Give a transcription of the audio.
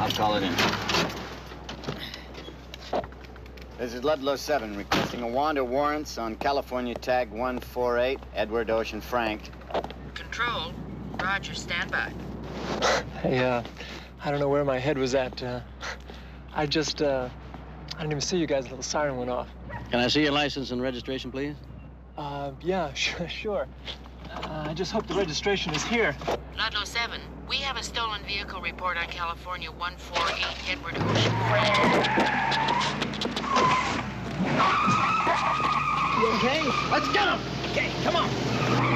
I'll call it in. This is Ludlow 7, requesting a warrant or warrants on California tag 148, Edward Ocean Frank. Control. Roger, stand by. Hey, I don't know where my head was at. I didn't even see you guys. A little siren went off. Can I see your license and registration, please? Yeah, sure. I just hope the registration is here. Ludlow 7, we have a stolen vehicle report on California 148 Edward Ocean Frank. You okay? Let's get him! Okay, come on.